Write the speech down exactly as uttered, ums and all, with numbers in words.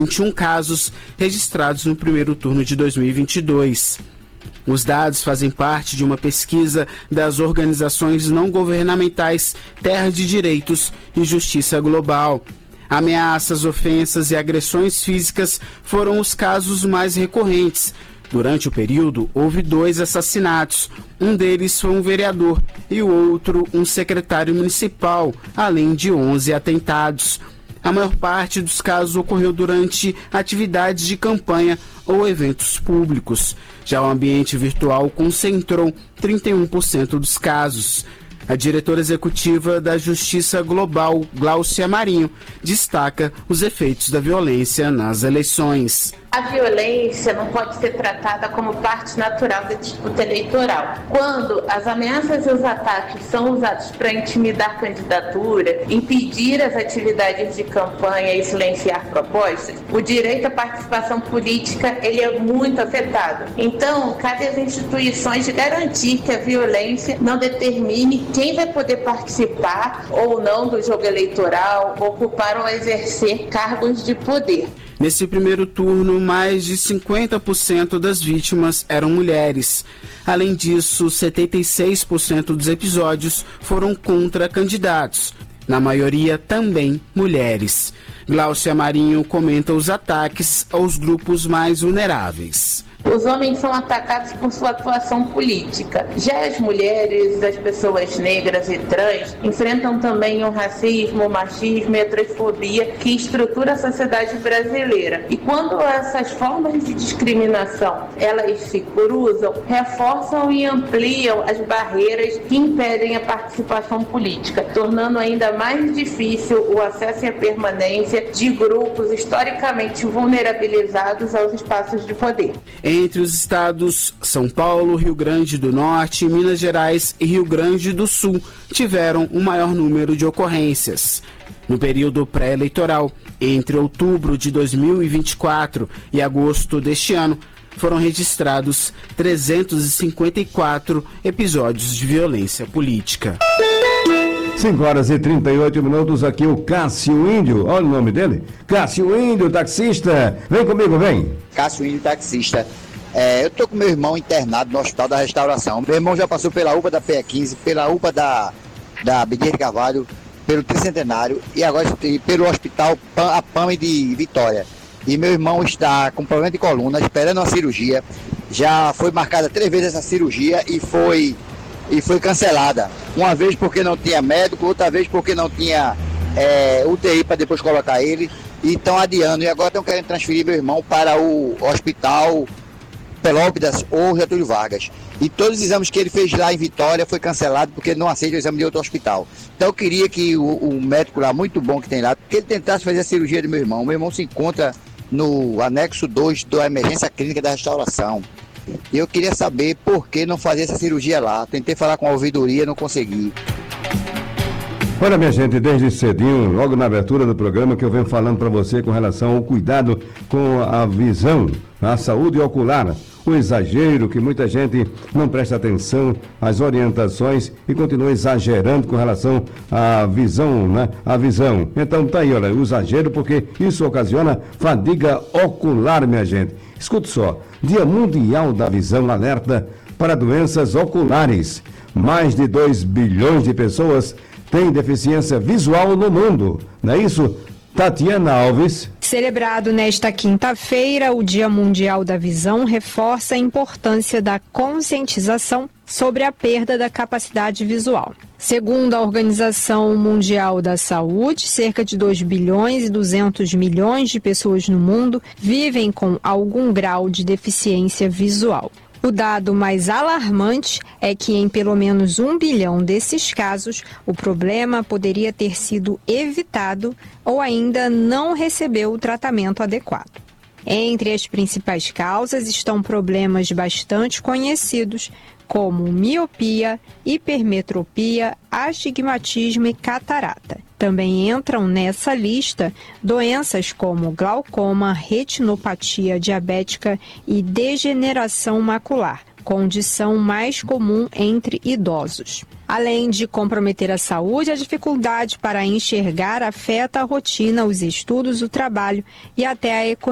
vinte e um casos registrados no primeiro turno de dois mil e vinte e dois. Os dados fazem parte de uma pesquisa das organizações não governamentais Terra de Direitos e Justiça Global. Ameaças, ofensas e agressões físicas foram os casos mais recorrentes. Durante o período, houve dois assassinatos. Um deles foi um vereador e o outro um secretário municipal, além de onze atentados. A maior parte dos casos ocorreu durante atividades de campanha ou eventos públicos. Já o ambiente virtual concentrou trinta e um por cento dos casos. A diretora executiva da Justiça Global, Gláucia Marinho, destaca os efeitos da violência nas eleições. A violência não pode ser tratada como parte natural da disputa eleitoral. Quando as ameaças e os ataques são usados para intimidar candidatura, impedir as atividades de campanha e silenciar propostas, o direito à participação política ele é muito afetado. Então, cabe às instituições garantir que a violência não determine quem vai poder participar ou não do jogo eleitoral, ocupar ou exercer cargos de poder. Nesse primeiro turno, mais de cinquenta por cento das vítimas eram mulheres. Além disso, setenta e seis por cento dos episódios foram contra candidatos, na maioria também mulheres. Gláucia Marinho comenta os ataques aos grupos mais vulneráveis. Os homens são atacados por sua atuação política. Já as mulheres, as pessoas negras e trans enfrentam também o racismo, o machismo e a transfobia que estrutura a sociedade brasileira. E quando essas formas de discriminação elas se cruzam, reforçam e ampliam as barreiras que impedem a participação política, tornando ainda mais difícil o acesso e a permanência de grupos historicamente vulnerabilizados aos espaços de poder. Entre os estados São Paulo, Rio Grande do Norte, Minas Gerais e Rio Grande do Sul tiveram o maior número de ocorrências. No período pré-eleitoral, entre outubro de dois mil e vinte e quatro e agosto deste ano, foram registrados trezentos e cinquenta e quatro episódios de violência política. cinco horas e trinta e oito minutos, aqui o Cássio Índio, olha o nome dele, Cássio Índio, taxista, vem comigo, vem. Cássio Índio, taxista. É, eu tô com meu irmão internado no Hospital da Restauração. Meu irmão já passou pela U P A da P E quinze, pela U P A da, da Bezerra de Carvalho, pelo Tricentenário e agora pelo Hospital A P A M de Vitória. E meu irmão está com problema de coluna, esperando uma cirurgia. Já foi marcada três vezes essa cirurgia e foi... e foi cancelada. Uma vez porque não tinha médico, outra vez porque não tinha é, U T I para depois colocar ele, e estão adiando. E agora estão querendo transferir meu irmão para o Hospital Pelópidas ou Getúlio Vargas. E todos os exames que ele fez lá em Vitória foi cancelado porque ele não aceita o exame de outro hospital. Então eu queria que o, o médico lá, muito bom que tem lá, que ele tentasse fazer a cirurgia do meu irmão. Meu irmão se encontra no anexo dois da emergência clínica da restauração. E eu queria saber por que não fazer essa cirurgia lá. Tentei falar com a ouvidoria, não consegui. Olha, minha gente, desde cedinho, logo na abertura do programa, que eu venho falando para você com relação ao cuidado com a visão, a saúde ocular, o exagero, que muita gente não presta atenção às orientações e continua exagerando com relação à visão, né? A visão. Então tá aí, olha, o exagero, porque isso ocasiona fadiga ocular, minha gente. Escuta só, Dia Mundial da Visão alerta para doenças oculares. Mais de dois bilhões de pessoas têm deficiência visual no mundo. Não é isso? Tatiana Alves. Celebrado nesta quinta-feira, o Dia Mundial da Visão reforça a importância da conscientização sobre a perda da capacidade visual. Segundo a Organização Mundial da Saúde, cerca de dois bilhões e duzentos milhões de pessoas no mundo vivem com algum grau de deficiência visual. O dado mais alarmante é que em pelo menos um bilhão desses casos, o problema poderia ter sido evitado ou ainda não recebeu o tratamento adequado. Entre as principais causas estão problemas bastante conhecidos, como miopia, hipermetropia, astigmatismo e catarata. Também entram nessa lista doenças como glaucoma, retinopatia diabética e degeneração macular, condição mais comum entre idosos. Além de comprometer a saúde, a dificuldade para enxergar afeta a rotina, os estudos, o trabalho e até a economia.